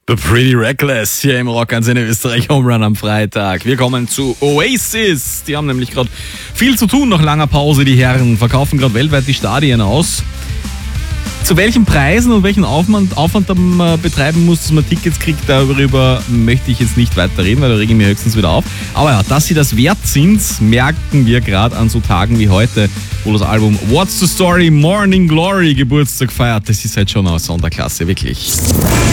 The Pretty Reckless hier im Rockantenne Österreich Home Run am Freitag. Wir kommen zu Oasis. Die haben nämlich gerade viel zu tun nach langer Pause, die Herren. Verkaufen gerade weltweit die Stadien aus. Zu welchen Preisen und welchen Aufwand man betreiben muss, dass man Tickets kriegt, darüber möchte ich jetzt nicht weiter reden, weil da rege ich mich höchstens wieder auf. Aber ja, dass sie das wert sind, merken wir gerade an so Tagen wie heute, wo das Album What's the Story Morning Glory Geburtstag feiert. Das ist halt schon eine Sonderklasse, wirklich.